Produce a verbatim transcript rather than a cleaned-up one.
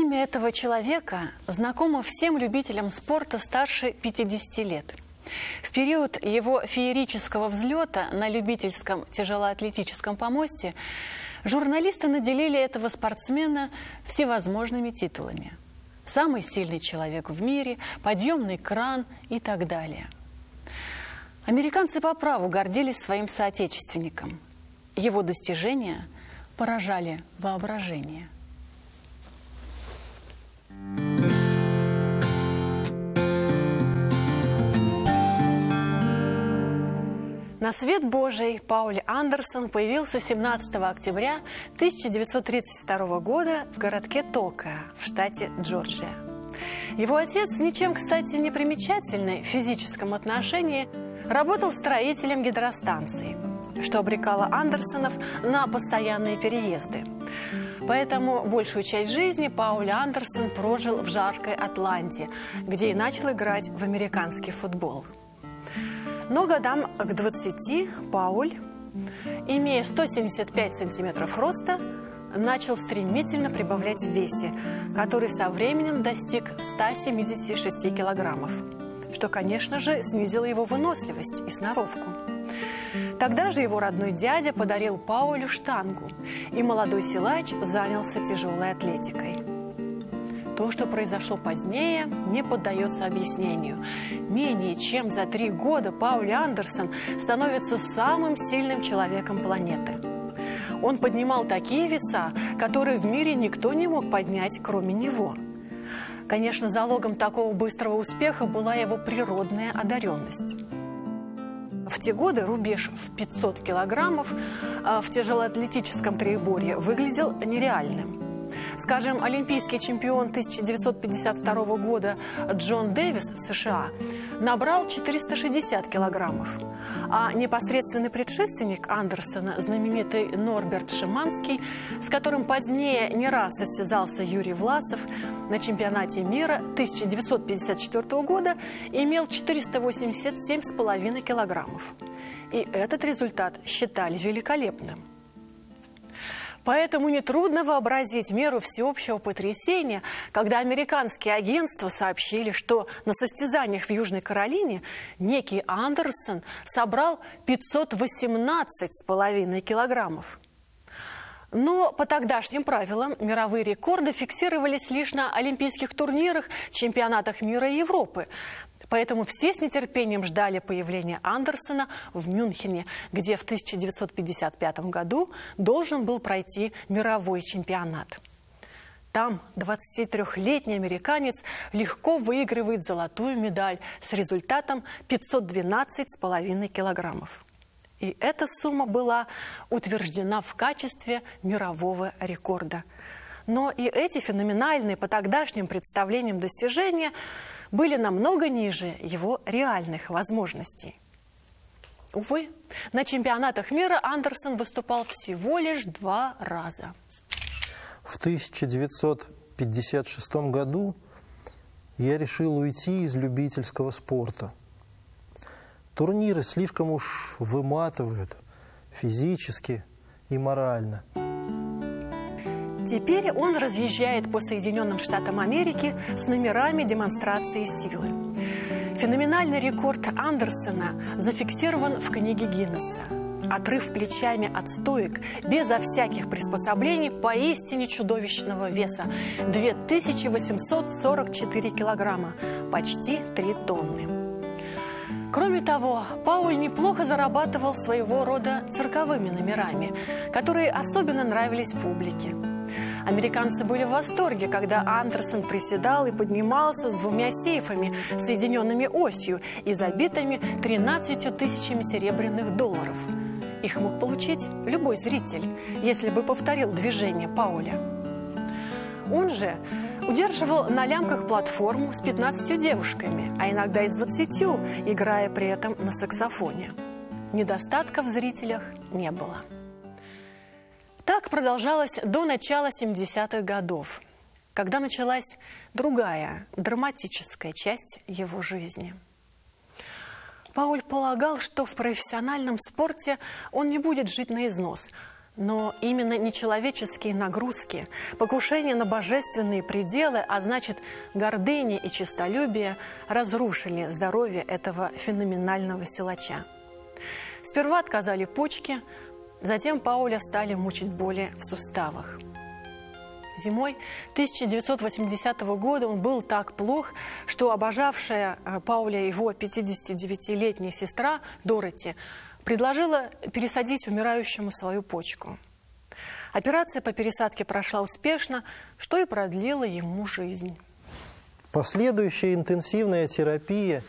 Имя этого человека знакомо всем любителям спорта старше пятидесяти лет. В период его феерического взлета на любительском тяжелоатлетическом помосте журналисты наделили этого спортсмена всевозможными титулами. Самый сильный человек в мире, подъемный кран и так далее. Американцы по праву гордились своим соотечественником. Его достижения поражали воображение. На свет Божий Пауль Андерсон появился семнадцатого октября тысяча девятьсот тридцать второго года в городке Тока в штате Джорджия. Его отец, ничем, кстати, не примечательный в физическом отношении, работал строителем гидростанций, что обрекало Андерсонов на постоянные переезды. Поэтому большую часть жизни Пауль Андерсон прожил в жаркой Атланте, где и начал играть в американский футбол. Но годам к двадцати Пауль, имея сто семьдесят пять сантиметров роста, начал стремительно прибавлять в весе, который со временем достиг ста семидесяти шести килограммов, что, конечно же, снизило его выносливость и сноровку. Тогда же его родной дядя подарил Паулю штангу, и молодой силач занялся тяжелой атлетикой. То, что произошло позднее, не поддается объяснению. Менее чем за три года Пауль Андерсон становится самым сильным человеком планеты. Он поднимал такие веса, которые в мире никто не мог поднять, кроме него. Конечно, залогом такого быстрого успеха была его природная одаренность. В те годы рубеж в пятьсот килограммов в тяжелоатлетическом троеборье выглядел нереальным. Скажем, олимпийский чемпион тысяча девятьсот пятьдесят второго года Джон Дэвис, США, набрал четыреста шестьдесят килограммов, а непосредственный предшественник Андерсона, знаменитый Норберт Шиманский, с которым позднее не раз состязался Юрий Власов, на чемпионате мира тысяча девятьсот пятьдесят четвёртого года имел четыреста восемьдесят семь с половиной килограммов. И этот результат считали великолепным. Поэтому нетрудно вообразить меру всеобщего потрясения, когда американские агентства сообщили, что на состязаниях в Южной Каролине некий Андерсон собрал пятьсот восемнадцать с половиной килограммов. Но по тогдашним правилам мировые рекорды фиксировались лишь на олимпийских турнирах, чемпионатах мира и Европы. Поэтому все с нетерпением ждали появления Андерсона в Мюнхене, где в тысяча девятьсот пятьдесят пятом году должен был пройти мировой чемпионат. Там двадцатитрёхлетний американец легко выигрывает золотую медаль с результатом пятьсот двенадцать с половиной килограммов. И эта сумма была утверждена в качестве мирового рекорда. Но и эти феноменальные по тогдашним представлениям достижения были намного ниже его реальных возможностей. Увы, на чемпионатах мира Андерсон выступал всего лишь два раза. В тысяча девятьсот пятьдесят шестом году я решил уйти из любительского спорта. Турниры слишком уж выматывают физически и морально. Теперь он разъезжает по Соединенным Штатам Америки с номерами демонстрации силы. Феноменальный рекорд Андерсона зафиксирован в книге Гиннесса. Отрыв плечами от стоек, безо всяких приспособлений, поистине чудовищного веса – две тысячи восемьсот сорок четыре килограмма, почти три тонны. Кроме того, Пауль неплохо зарабатывал своего рода цирковыми номерами, которые особенно нравились публике. Американцы были в восторге, когда Андерсон приседал и поднимался с двумя сейфами, соединенными осью и забитыми тринадцатью тысячами серебряных долларов. Их мог получить любой зритель, если бы повторил движение Пауля. Он же удерживал на лямках платформу с пятнадцатью девушками, а иногда и с двадцатью, играя при этом на саксофоне. Недостатка в зрителях не было. Так продолжалось до начала семидесятых годов, когда началась другая, драматическая часть его жизни. Пауль полагал, что в профессиональном спорте он не будет жить на износ, Но именно нечеловеческие нагрузки, покушение на божественные пределы, а значит, гордыня и честолюбие, разрушили здоровье этого феноменального силача. Сперва отказали почки, затем Пауля стали мучить боли в суставах. Зимой тысяча девятьсот восьмидесятого года он был так плох, что обожавшая Пауля его пятидесятидевятилетняя сестра Дороти предложила пересадить умирающему свою почку. Операция по пересадке прошла успешно, что и продлило ему жизнь. Последующая интенсивная терапия